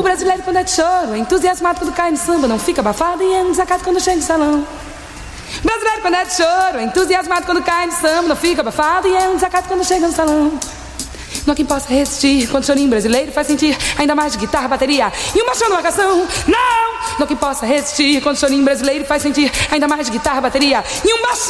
O brasileiro quando é de choro é entusiasmado quando cai no samba, não fica abafado e é um desacato quando chega no salão. O brasileiro quando é de choro é entusiasmado quando cai no samba, não fica abafado e é um desacato quando chega no salão. Não há quem possa resistir quando o chorinho brasileiro faz sentir ainda mais de guitarra, bateria e um baixão numa canção. Não há quem possa resistir quando o chorinho brasileiro faz sentir ainda mais de guitarra, bateria e um baixão.